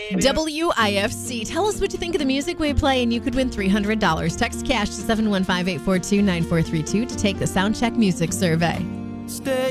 WIFC. Tell us what you think of the music we play, and you could win $300. Text cash to 715-842-9432 to take the Soundcheck Music Survey. Stay